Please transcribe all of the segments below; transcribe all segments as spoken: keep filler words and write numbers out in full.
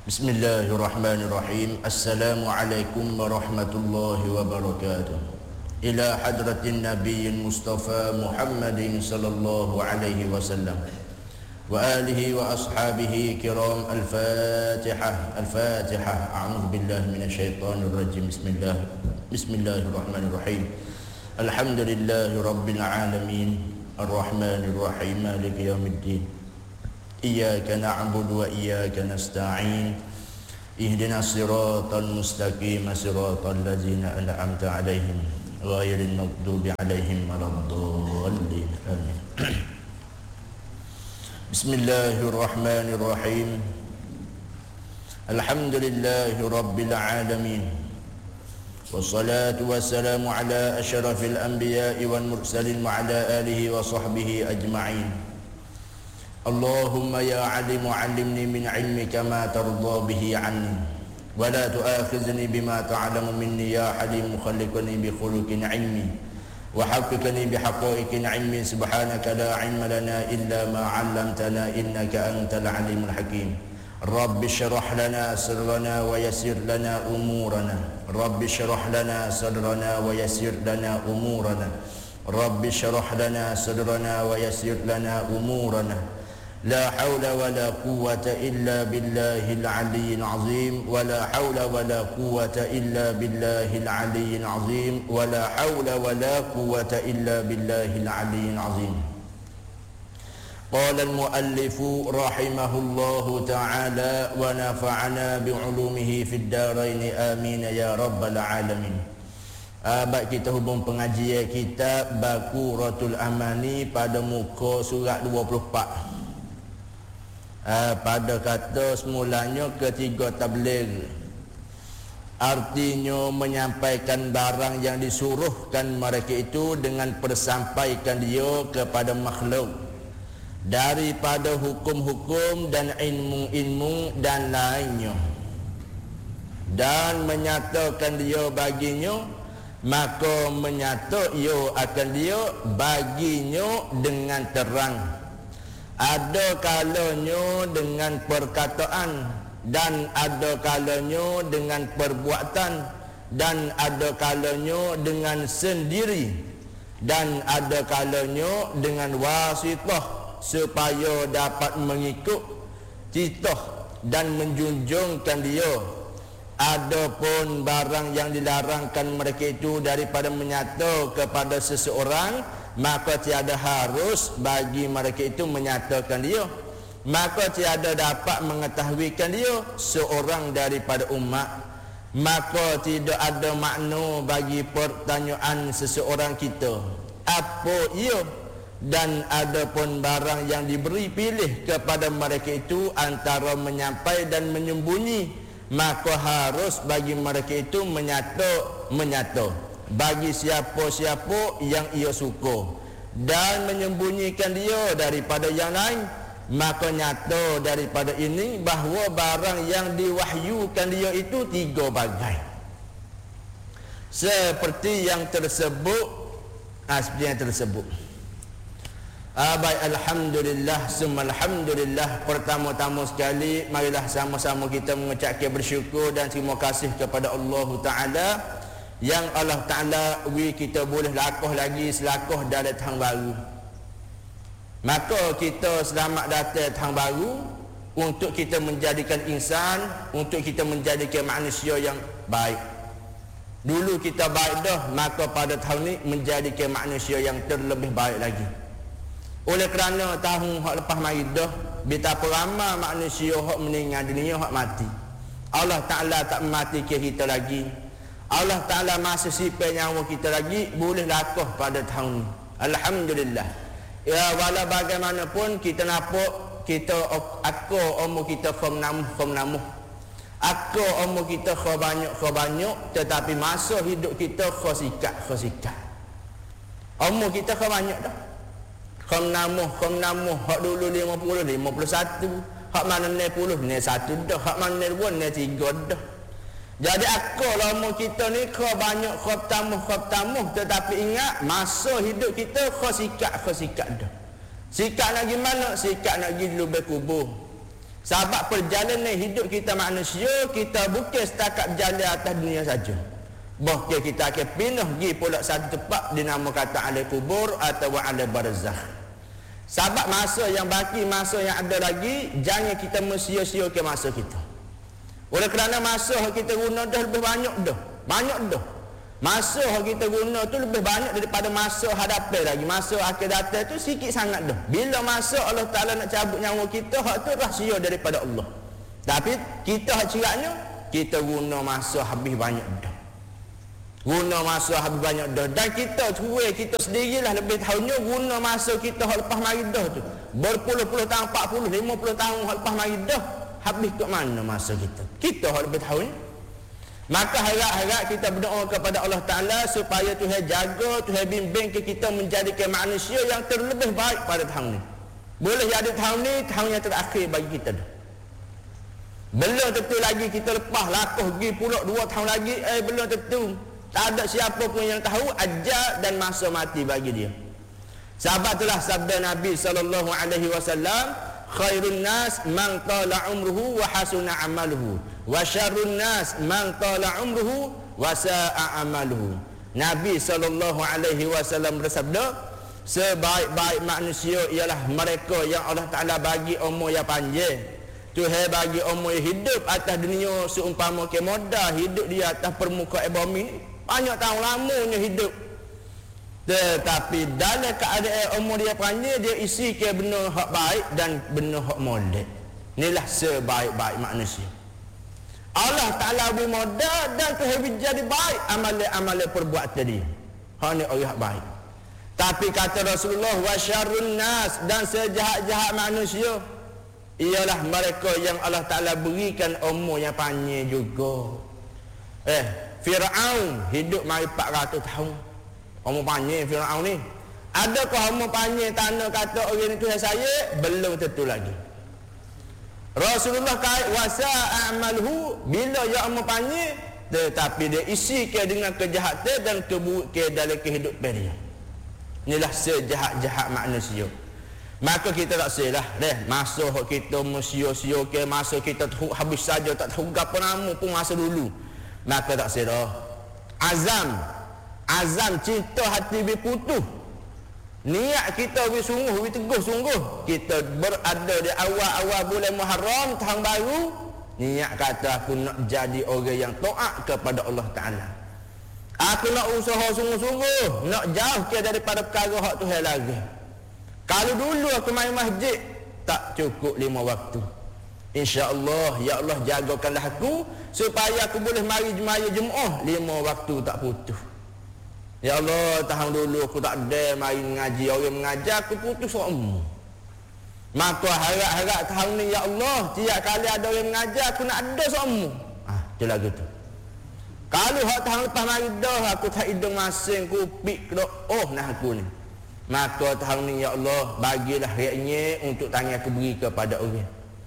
Bismillahirrahmanirrahim. Assalamualaikum warahmatullahi wabarakatuh. Ila hadratin nabiyyin Mustafa Muhammadin sallallahu alaihi wasallam wa alihi wa ashabihi kiram. Al-Fatihah. Al-Fatihah. A'udzu billahi minasyaitonir rajim. Bismillah. Bismillahirrahmanirrahim. Alhamdulillahi rabbil alamin. Ar-Rahmanir Rahim. Maliki yaumiddin. Iyyaka na'budu wa iyyaka nasta'in. Ihdinas siratal mustaqim, siratal ladzina an'amta 'alaihim ghairil maghdubi 'alaihim waladdallin. Amin. Bismillahirrahmanirrahim. Alhamdulillahi rabbil alamin. Wassalatu wassalamu ala asyrafil anbiya'i wal mursalin wa ala alihi wa sahbihi ajma'in. Allahumma ya alimu allimni min ilmika ma tarda bihi anni wa la tu'akhizni bima ta'lamu minni ya halim khalliqni bi khuluqin ilmi wa haqqiqni bi haqa'iqin ilmi subhanaka la ilma lana illa ma 'allamtana innaka antal alimul hakim. Rabbi shrah lana sirrana wa yassir lana umurana. Rabbi shrah lana sadrana wa yassir lana umurana. Rabbi shrah lana sadrana wa yassir lana umurana. لا حول ولا قوة إلا بالله العلي العظيم ولا حول ولا قوة إلا بالله العلي العظيم ولا حول ولا قوة إلا بالله العلي العظيم. قال المؤلف رحمه الله تعالى ونفعنا بعلومه في الدارين آمين يا رب العالمين. Abad kita hubung pengajian kitab Baquratul Amani pada muka surat dua puluh empat. Uh, pada kata semulanya ketiga tabligh, artinya menyampaikan barang yang disuruhkan mereka itu dengan persampaikan dia kepada makhluk daripada hukum-hukum dan ilmu-ilmu dan lainnya, dan menyatakan dia baginya, maka menyata ia akan dia baginya dengan terang. Ada kalanya dengan perkataan, dan ada kalanya dengan perbuatan, dan ada kalanya dengan sendiri, dan ada kalanya dengan wasitah supaya dapat mengikut titah dan menjunjungkan dia. Adapun barang yang dilarangkan mereka itu daripada menyata kepada seseorang, maka tiada harus bagi mereka itu menyatakan dia, maka tiada dapat mengetahuikan dia seorang daripada umat, maka tidak ada makna bagi pertanyaan seseorang kita apa ia. Dan adapun barang yang diberi pilih kepada mereka itu antara menyampai dan menyembunyi, maka harus bagi mereka itu menyata menyata bagi siapa-siapa yang ia suka, dan menyembunyikan dia daripada yang lain, maka nyata daripada ini bahawa barang yang diwahyukan dia itu tiga bagai, seperti yang tersebut ah, seperti yang tersebut ah, baik, alhamdulillah summa alhamdulillah. Pertama-tama sekali marilah sama-sama kita mengucapkan bersyukur dan terima kasih kepada Allah Ta'ala yang Allah Ta'ala wi kita boleh lakoh lagi selakoh dalam tahun baru. Maka kita selamat datang tahun baru untuk kita menjadikan insan, untuk kita menjadikan manusia yang baik. Dulu kita baik dah, maka pada tahun ni menjadikan manusia yang terlebih baik lagi. Oleh kerana tahun hak lepas mari dah, betapa ramai manusia hak meninggal dunia, hak mati. Allah Ta'ala tak mematikan kita lagi. Allah Ta'ala masih simpan nyawa kita lagi, boleh lakoh pada tahun ni. Alhamdulillah. Ya, walau bagaimanapun kita nampak kita aku umur kita khom namuh khom namuh. Aku umur kita kho banyak kho banyak, tetapi masa hidup kita kho sikat kho sikat. Umur kita kho banyak dah. Khom namuh khom namuh, hak dulu lima puluh lima puluh satu, hak mana enam puluh ni satu dah, hak mana dua ni tiga dah. Jadi aku lama kita ni kau banyak kau tamuh kau tamuh, tetapi ingat masa hidup kita kau sikat kau sikat dah. Sikat nak pergi mana? Sikat nak pergi lubang kubur. Sebab perjalanan hidup kita manusia, kita bukan setakat berjalan atas dunia saja. Bahkan kita akan pindah pergi pula satu tempat dinama kata alai kubur atau alai barzakh. Sebab masa yang baki, masa yang ada lagi, jangan kita mensia-siakan masa kita. Oleh kerana masa kita guna dah lebih banyak dah. Banyak dah. Masa kita guna tu lebih banyak daripada masa hadapan lagi. Masa akhir datang tu sikit sangat dah. Bila masa Allah Ta'ala nak cabut nyawa kita, hak tu rahsia daripada Allah. Tapi kita hak ciraknya, kita guna masa habis banyak dah. Guna masa habis banyak dah. Dan kita cuba kita sendirilah lebih tahunnya guna masa kita hak lepas mari dah tu. Berpuluh-puluh tahun, empat puluh, lima puluh tahun hak lepas mari dah. Habis ke mana masa kita? Kita hak lebih tahun. Maka harap-harap kita berdoa kepada Allah Ta'ala supaya Tuhan jaga, Tuhan bimbing ke kita menjadikan manusia yang terlebih baik pada tahun ni. Boleh jadi tahun ni, tahun yang terakhir bagi kita dah. Belum tentu lagi kita lepas lakuh pergi pulak dua tahun lagi, eh belum tentu. Tak ada siapa pun yang tahu ajal dan masa mati bagi dia. Sahabat itulah sabda Nabi sallallahu alaihi wasallam, khairun nas man tala umruhu wa hasuna amaluhu wa syarrun nas man tala umruhu wa sa'a amaluhu. Nabi sallallahu alaihi wasallam bersabda, sebaik-baik manusia ialah mereka yang Allah Taala bagi umur yang panjang. Tuhan bagi umur hidup atas dunia seumpama ke modal hidup dia atas permukaan bumi ni. Banyak tahun lamanya hidup. Tetapi dalam keadaan umur dia panjang, dia isi ke benda hak baik dan benda hak molek. Inilah sebaik-baik manusia. Allah Ta'ala beri modal dan Tuhan jadi baik amalan-amalan perbuatan dia. Hak ni orang baik. Tapi kata Rasulullah, wa syarrun nas, dan sejahat-jahat manusia ialah mereka yang Allah Ta'ala berikan umur yang panjang juga. Eh, Fir'aun hidup mari empat ratus tahun. Umur panjang Fir'aun ni. Adakah umur panjang tanda kata orang ni Tuhan saya? Belum tentu lagi. Rasulullah kait wasa a'malhu, bila ya umur panjang tetapi dia isi ke dengan kejahatan dan keburukan dalam kehidupan dia. Inilah sejahat-jahat manusia. Maka kita tak salah deh masa kita mensia-sia ke masa kita habis saja tak tahu apa nama pun masa dulu. Maka tak salah. Azam azam cinta hati berputus. Niat kita bersungguh, berteguh sungguh. Kita berada di awal-awal bulan Muharram tahun baru. Niat kata aku nak jadi orang yang taat kepada Allah Ta'ala. Aku nak usaha sungguh-sungguh, nak jauh ke daripada perkara hak Tuhan lagi. Kalau dulu aku main masjid, tak cukup lima waktu. InsyaAllah, ya Allah jagakanlah aku supaya aku boleh mari jemaah Jumaat lima waktu tak putus. Ya Allah, tahun dulu aku tak ada mari mengaji, orang mengajar aku putus umur. Maka harap-harap tahun ni ya Allah, tiap kali ada orang mengajar aku nak ada seumur. Ah, tu lagu tu. Kalau hak tahun lepas mari dah aku tak hidung masing kupik kedok oh nah aku ni. Maka tahun ni ya Allah bagilah riaknya untuk tangan aku beri kepada orang.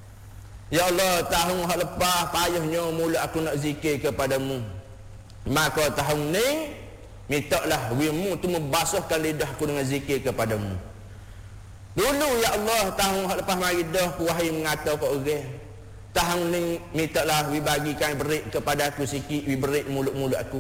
Ya Allah, tahun hak lepas payahnya mulut aku nak zikir kepadamu. Maka tahun ni mintalah wimu tu membasuhkan lidahku dengan zikir kepadamu. Dulu ya Allah tahun hak lepas mari dah aku wahai mengata ke orang. Tahun ni mintalah wi bagikan berik kepada aku sikit, wi berik mulut-mulut aku.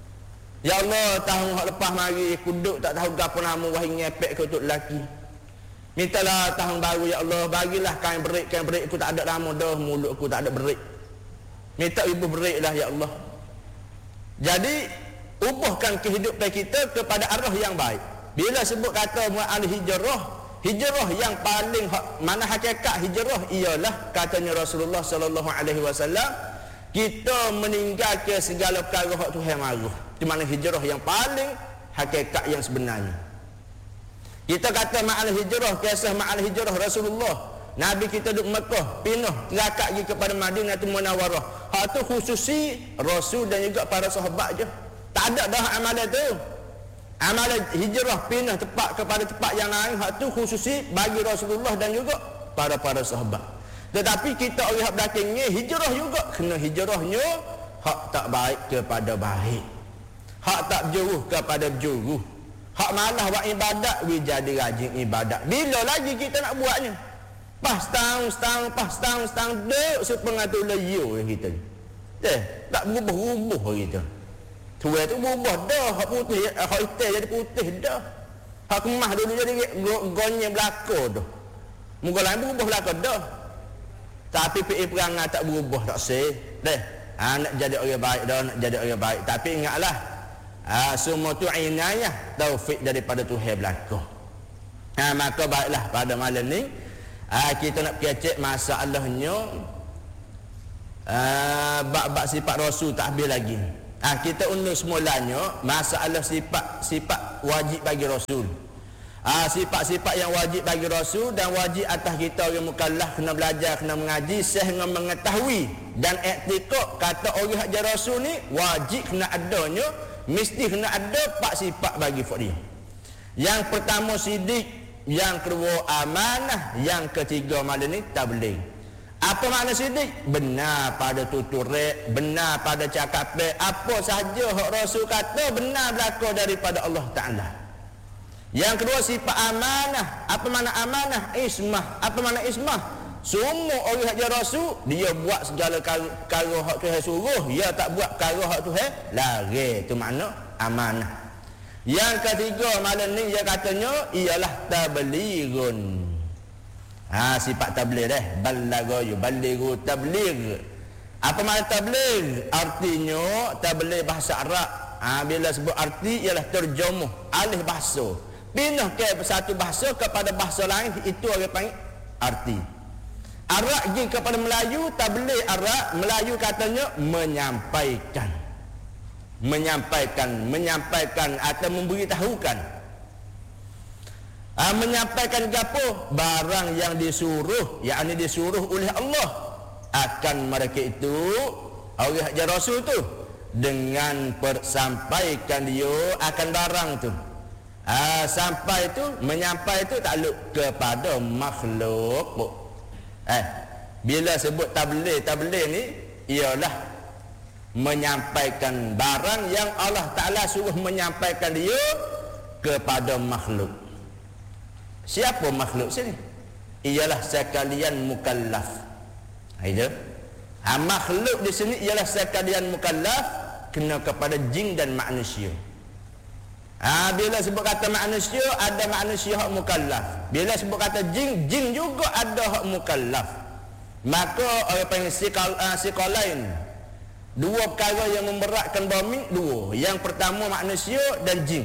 Ya Allah, tahun hak lepas mari aku duduk tak tahu gapo nama wahai ngepek ke untuk lelaki. Mintalah tahun baru ya Allah, bagilah kain berik, kain berik aku tak ada nama dah, mulut aku tak ada berik. Minta ibu beriklah ya Allah. Jadi ubahkan kehidupan kita kepada arah yang baik. Bila sebut kata mu'al hijrah, hijrah yang paling mana hakikat hijrah ialah katanya Rasulullah sallallahu alaihi wasallam, kita meninggalkan segala perkara hak Tuhan marah. Di mana hijrah yang paling hakikat yang sebenarnya. Kita kata ma'al hijrah, kisah ma'al hijrah Rasulullah. Nabi kita duduk Mekah, pindah terakat pergi kepada Madinatul Munawwarah. Hak tu khususi Rasul dan juga para sahabat je. Tak ada dah amalan tu. Amalan hijrah pindah tempat kepada tempat yang lain, hak tu khususi bagi Rasulullah dan juga para para sahabat. Tetapi kita orang hak belakangnya hijrah juga kena hijrahnya hak tak baik kepada baik. Hak tak berjuruh kepada berjuruh. Hak malah buat ibadat we jadi rajin ibadat. Bila lagi kita nak buatnya? Pas tahun, setahun, pas tahun, setahun, dek sepengatur layu kita. Eh, tak berubah-ubah kita. Tua tu berubah dah, hak putih, hak hitam jadi putih dah. Hak kemah dulu jadi gonyek belaka dah. Muka lain berubah belaka dah. Tapi pi perangai tak berubah tak seh. Deh, ha, nak jadi orang baik dah, nak jadi orang baik. Tapi ingatlah, ha, semua tu inayah taufik daripada Tuhan belaka. Ha, maka baiklah pada malam ni ha, kita nak kecek masalahnya uh, bab-bab sifat Rasul tak habis lagi. Ah ha, kita undur semulanya masalah sifat sifat wajib bagi Rasul. Ah ha, sifat-sifat yang wajib bagi Rasul dan wajib atas kita orang mukallaf kena belajar, kena mengaji sehingga mengetahui dan iktikad kata orang hak jadi Rasul ni wajib kena adanya, mesti kena ada empat sifat bagi dia. Yang pertama sidik, yang kedua amanah, yang ketiga malam ni tabligh. Apa makna sidik? Benar pada tuturek, benar pada cakap, apa sahaja hak Rasul kata benar belaka daripada Allah Ta'ala. Yang kedua sifat amanah. Apa makna amanah? Ismah. Apa makna ismah? Semua orang hak jadi Rasul dia buat segala perkara hak Tuhan suruh, dia tak buat perkara hak Tuhan lari. Itu makna amanah. Yang ketiga malam ni dia katanya ialah tablighun. Ha, sifat tabligh dah. Balagha yuballighu tabligh. Apa makna tabligh? Artinya tabligh bahasa Arab. Ha, bila sebut arti ialah terjemuh alih bahasa. Pindah ke satu bahasa kepada bahasa lain, itu orang panggil arti. Arab pergi kepada Melayu, tabligh Arab, Melayu katanya menyampaikan. Menyampaikan, menyampaikan atau memberitahukan. Ha, menyampaikan apa? Barang yang disuruh, yakni disuruh oleh Allah akan mereka itu orang hajar Rasul tu dengan persampaikan dia akan barang tu. Ha, sampai tu, menyampai tu takluk kepada makhluk. Eh, bila sebut tabligh, tabligh ni ialah menyampaikan barang yang Allah Ta'ala suruh menyampaikan dia kepada makhluk. Siapa makhluk sini? Ialah sekalian mukallaf. Itu. Ha, makhluk di sini ialah sekalian mukallaf kena kepada jin dan manusia. Ha, bila sebut kata manusia, ada manusia hak mukallaf. Bila sebut kata jin, jin juga ada hak mukallaf. Maka orang panggil sikal, uh, sikalain. Dua perkara yang memberatkan bumi, dua. Yang pertama manusia dan jin.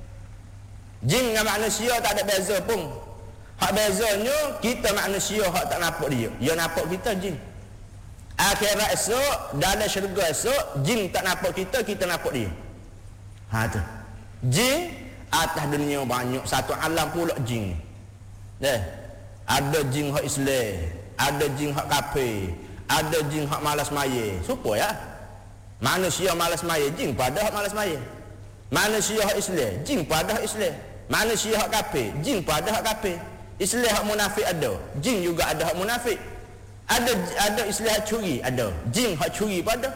Jin dengan manusia tak ada beza pun. Hak bezanya kita manusia hak tak nampak dia. Dia nampak kita jin. Akhirat esok, dalam syurga esok, jin tak nampak kita, kita nampak dia. Ha tu. Jin atas dunia banyak, satu alam pula jin. Eh, ada jin hak Islam, ada jin hak kafir, ada jin hak malas maya. Supaya ya. Manusia malas maya, jin pada hak malas maya. Manusia hak Islam, jin pada hak Islam. Manusia hak kafir, jin pada hak kafir. Islam hak munafik ada, jin juga ada hak munafik. Ada ada Islam hak curi ada, jin hak curi pada.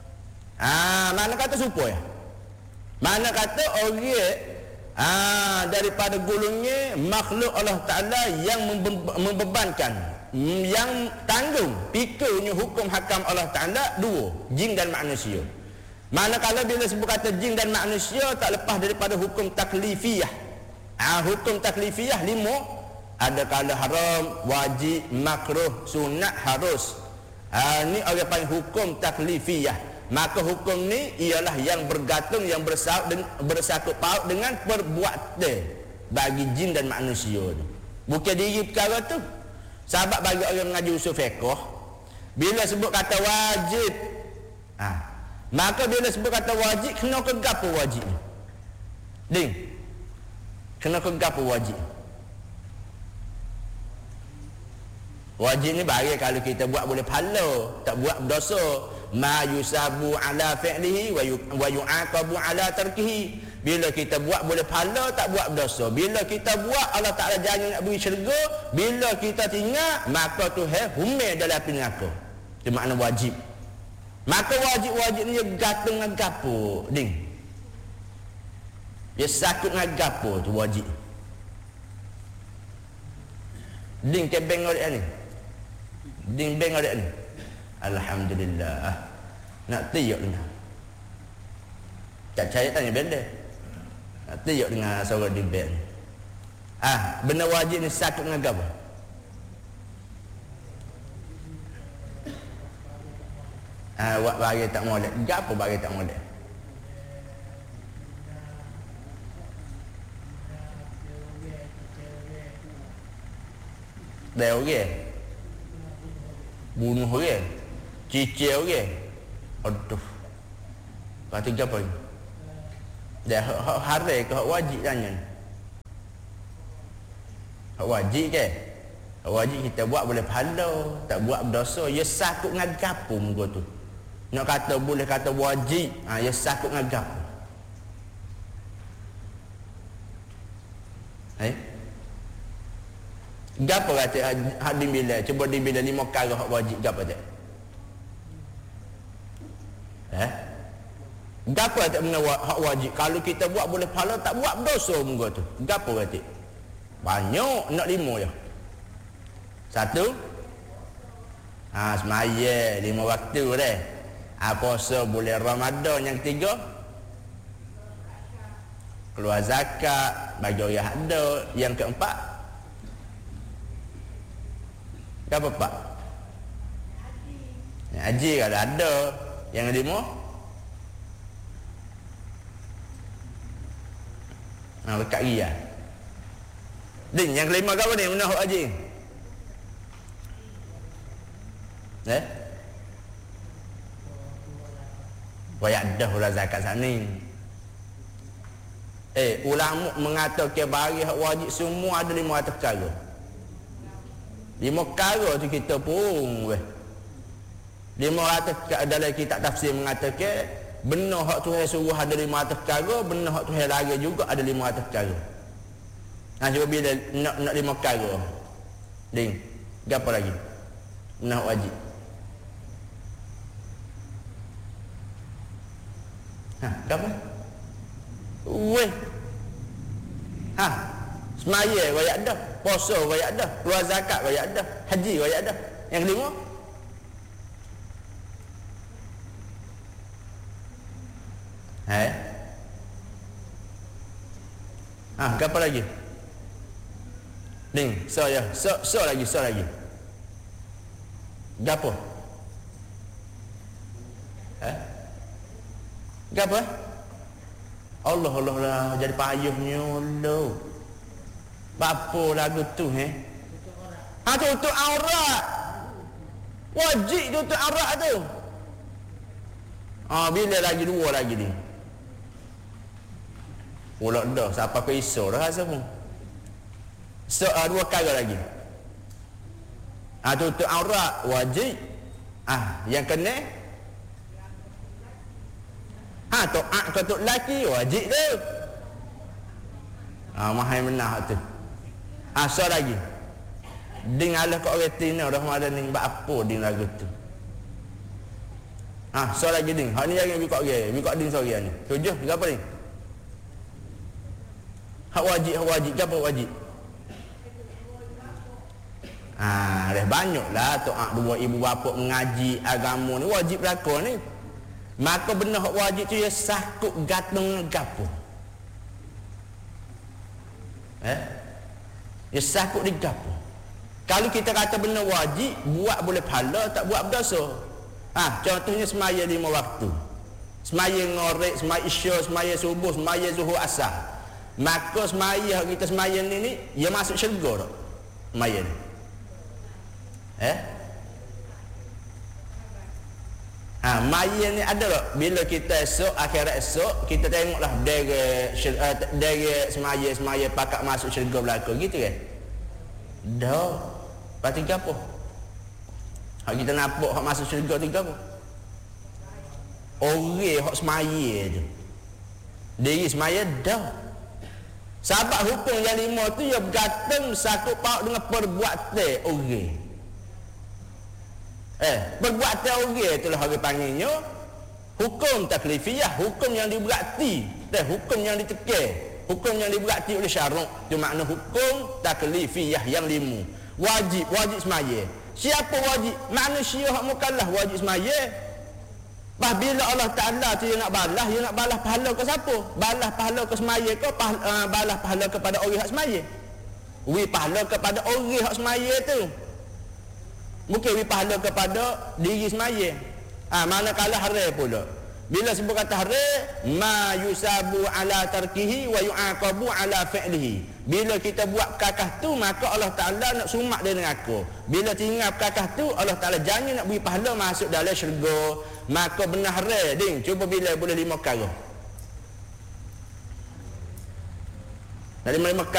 Ah, mana kata supaya? Mana kata orang ah daripada gulungnya makhluk Allah Taala yang membe- membebankan, yang tanggung pikulnya hukum hakam Allah Taala dua, jin dan manusia. Manakala bila sebut kata jin dan manusia tak lepas daripada hukum taklifiyah. Ah, hukum taklifiyah lima, ada kala haram, wajib, makruh, sunat, harus. Ah, ni orang panggil hukum taklifiyah. Maka hukum ni ialah yang bergantung, yang bersangkut paut dengan perbuatan bagi jin dan manusia ni. Bukan diri perkara tu. Sebab bagi orang mengaji usul fiqh, bila sebut kata wajib, ah, maka bila sebut kata wajib, kena ke gapo wajib ni? Ding. Kena ke gapo wajib? Wajib ni bagi kalau kita buat boleh pahala, tak buat berdosa. Ma yusabu ala fi'lihi wa yu'aqabu ala tarkihi. Bila kita buat boleh pahala, tak buat berdosa. Bila kita buat Allah Taala janji nak beri syurga, bila kita tinggal maka Tuhan humil dalam api neraka. Itu makna wajib. Maka wajib-wajib ni gantung dengan gapo, ding? Dia sakut dengan gapo tu wajib. Ding ke bank orang ni. Ding bank orang ni. Alhamdulillah. Nak tiup dengar. Tak percaya tanya benda. Nak tiup dengar suara ding bank. Ah, benda wajib ni sakit dengan apa? Ah, buat bagi tak molek. Gapo bagi tak molek? Dah orang. Bunuh orang. Cicir orang. Aduh. Kata gapo ni? Dah hak haram ke hak wajib tanya ni? Hak wajib ke? Hak wajib kita buat boleh pahala, tak buat berdosa. Ya sakut dengan gapo muka tu? Nak kata boleh kata wajib, ha, ya sakut dengan gapo? Eh? Gapo kata hak dimila? Cuba dimila lima kali hak wajib gapo tak? Eh? Gapo kata benda hak wajib? Kalau kita buat boleh pahala, tak buat berdosa muka tu. Gapo kata? Banyak nak lima je. Satu, ha, semaya lima waktu dah. Ha, puasa bulan Ramadan. Yang ketiga, keluar zakat bagi orang ada. Yang keempat, apa pak? Haji kalau ada. Yang kelima, ha, lekat ria. Din, yang kelima kau ni mana hak haji? Eh? Wayak dah ulah zakat sana. Eh, ulama mengatakan bagi hak wajib semua ada lima ratus perkara. Lima perkara tu kita pun weh. Lima ratus dalam kitab tafsir mengatakan benar hak Tuhan suruh ada lima ratus perkara, benar hak Tuhan larang juga ada lima ratus perkara. Nah, cuba bila nak nak lima perkara. Ding, gapo lagi? Benar wajib. Ha, gapo? Weh. Ha, semaya wayak dah, puasa wayak dah, keluar zakat wayak dah, haji wayak dah. Yang kelima? Eh? Ah, ha, gapo lagi? Ding, so ya, so so lagi, so lagi. Gapo? Eh? Gapo? Allah Allah lah jadi payuhnya Allah. Apa lagu tu eh? Ha, tutup aurat. Wajib tutup aurat tu. Ah, bila lagi dua lagi ni. Pulak dah siapa ke iso dah rasa pun. So, uh, dua kali lagi. Ah, tutup aurat wajib. Ah, yang kena ha, to'at ketuk lelaki wajib tu. Ah, mahal menah tu. Ah, so lagi. Ding Allah kat orang Tina dah ada ni buat apa ding lagu tu. Ah, so lagi ding. Hak ni jangan bikok ge, bikok ding sore ni. Tujuh, apa ni? Hak wajib, hak wajib, apa wajib? Ah, dah banyaklah to'at dua ibu bapa mengaji agama ni wajib berlaku ni. Maka benar hak wajib tu ya sakut gantung gapo. Eh? Ya sakut di gapo. Kalau kita kata benar wajib, buat boleh pahala, tak buat berdosa. Ah, contohnya semaya lima waktu. Semaya ngorek, semaya isya, semaya subuh, semaya zuhur asar. Maka semaya kita semaya ni ni, ia masuk syurga tak? Semaya ni. Eh? Ha, maya ni ada tak? Bila kita esok, akhirat esok, kita tengoklah dari uh, dari semaya-semaya pakak masuk syurga belakang gitu kan? Dah. Lepas tu apa? Hak kita nampak hak masuk syurga tu apa? Orang hak semaya tu. Diri semaya dah. Sebab hukum yang lima tu ya bergantung sakut paut dengan perbuatan orang. Eh, perbuatan orang itulah orang panggilnya hukum taklifiyah, hukum yang diberati, dan hukum yang ditekir, hukum yang diberati oleh syarak. Itu makna hukum taklifiyah yang lima. Wajib, wajib semaya. Siapa wajib? Manusia hak mukallaf wajib semaya. Bah bila Allah Taala tu dia nak balas, dia nak balas pahala ke siapa? Balas pahala ke semaya ke pahala, uh, balas pahala kepada orang hak semaya? Wi pahala kepada orang hak semaya tu. Bukan wi pahala kepada diri semaya. Ah ha, manakala haram pula. Bila sebut kata haram, ma yusabu ala tarkihi wa yu'aqabu ala fi'lihi. Bila kita buat kakah tu, maka Allah Taala nak sumak dia neraka. Bila tinggal kakah tu, Allah Taala janji nak beri pahala masuk dalam syurga. Maka benar haram ding. Cuba bila boleh lima perkara. Dari Mekah